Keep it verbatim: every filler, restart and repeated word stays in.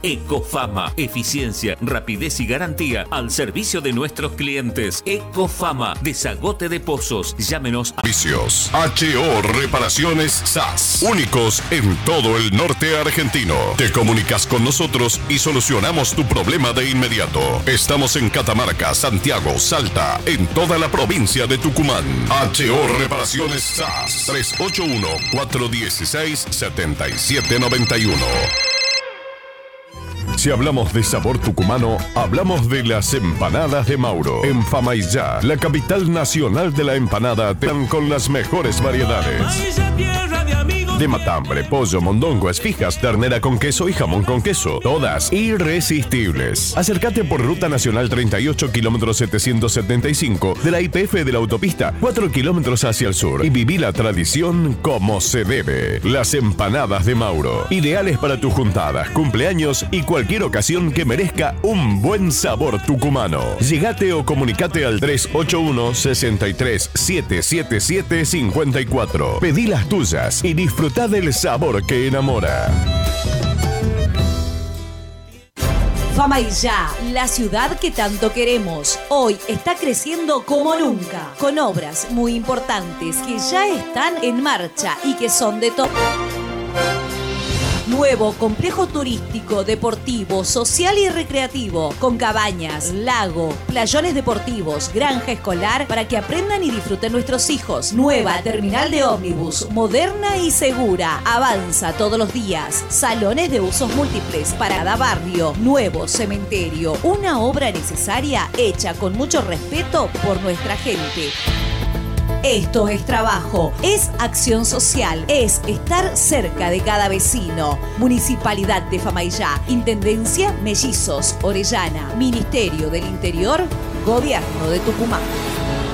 Ecofama, eficiencia, rapidez y garantía al servicio de nuestros clientes. Ecofama, desagote de pozos. Llámenos a Vicios. H O Reparaciones S A S. Únicos en todo el norte argentino. Te comunicas con nosotros y solucionamos tu problema de inmediato. Estamos en Catamarca, Santiago, Salta, en toda la provincia de Tucumán. H O Reparaciones S A S. tres ocho uno, cuatro uno seis, siete siete nueve uno. Si hablamos de sabor tucumano, hablamos de las empanadas de Mauro. En Famaillá, la capital nacional de la empanada, te dan con las mejores variedades. De matambre, pollo, mondongo, esfijas, ternera con queso y jamón con queso. Todas irresistibles. Acércate por Ruta Nacional treinta y ocho, kilómetros setecientos setenta y cinco de la Y P F de la autopista, cuatro kilómetros hacia el sur. Y viví la tradición como se debe. Las empanadas de Mauro. Ideales para tus juntadas, cumpleaños y cualquier ocasión que merezca un buen sabor tucumano. Llegate o comunicate al tres ocho uno, seis tres, siete siete siete, cinco cuatro. Pedí las tuyas y disfruta del sabor que enamora. Famaillá, la ciudad que tanto queremos, hoy está creciendo como nunca, con obras muy importantes que ya están en marcha y que son de todo. Nuevo complejo turístico, deportivo, social y recreativo, con cabañas, lago, playones deportivos, granja escolar para que aprendan y disfruten nuestros hijos. Nueva terminal de ómnibus, moderna y segura. Avanza todos los días. Salones de usos múltiples para cada barrio. Nuevo cementerio. Una obra necesaria hecha con mucho respeto por nuestra gente. Esto es trabajo, es acción social, es estar cerca de cada vecino. Municipalidad de Famaillá, Intendencia Mellizos, Orellana, Ministerio del Interior, Gobierno de Tucumán.